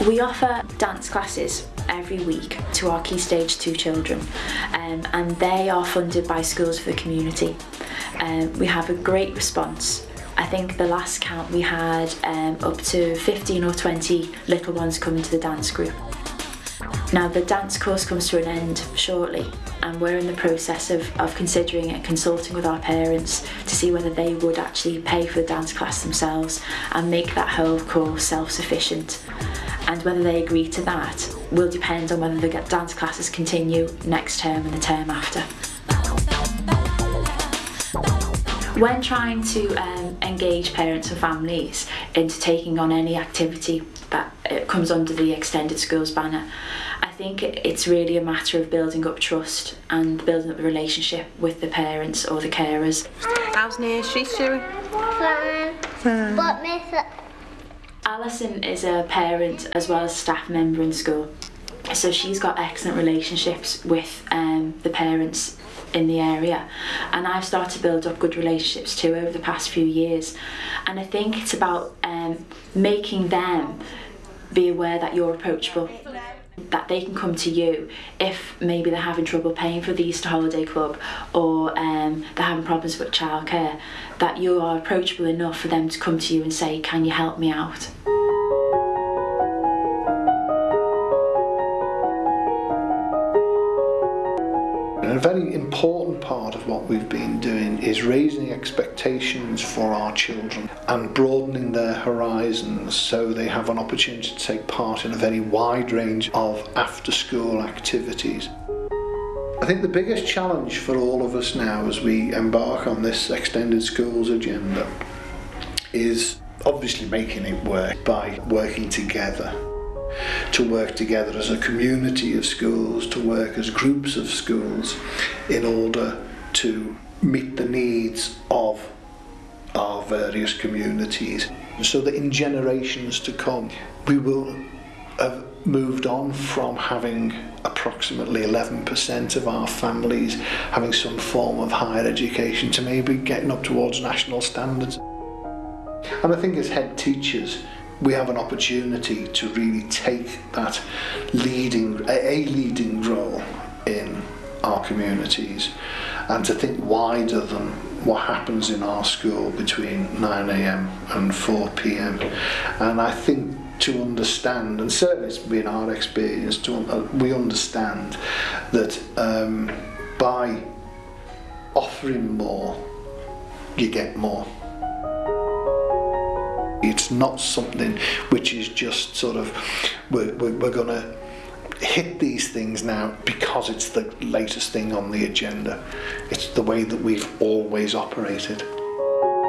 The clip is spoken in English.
We offer dance classes every week to our Key Stage 2 children, and they are funded by Schools for the Community. We have a great response. I think the last count we had up to 15 or 20 little ones coming to the dance group. Now the dance course comes to an end shortly, and we're in the process of considering and consulting with our parents to see whether they would actually pay for the dance class themselves and make that whole course self-sufficient. And whether they agree to that will depend on whether the dance classes continue next term and the term after. When trying to engage parents and families into taking on any activity that comes under the Extended Schools banner, I think it's really a matter of building up trust and building up the relationship with the parents or the carers. How's nursery, Stuart? Fine. But Miss... Alison is a parent as well as a staff member in school, so she's got excellent relationships with the parents in the area, and I've started to build up good relationships too over the past few years. And I think it's about making them be aware that you're approachable, that they can come to you if maybe they're having trouble paying for the Easter holiday club, or they're having problems with childcare, that you are approachable enough for them to come to you and say, can you help me out? A very important part of what we've been doing is raising expectations for our children and broadening their horizons so they have an opportunity to take part in a very wide range of after-school activities. I think the biggest challenge for all of us now as we embark on this Extended Schools agenda is obviously making it work by working together. To work together as a community of schools, to work as groups of schools in order to meet the needs of our various communities, so that in generations to come we will have moved on from having approximately 11% of our families having some form of higher education to maybe getting up towards national standards. And I think as head teachers we have an opportunity to really take that leading role in our communities and to think wider than what happens in our school between 9 AM and 4 PM. And I think to understand, and certainly it's been our experience, we understand that by offering more, you get more. It's not something which is just sort of, we're going to hit these things now because it's the latest thing on the agenda. It's the way that we've always operated.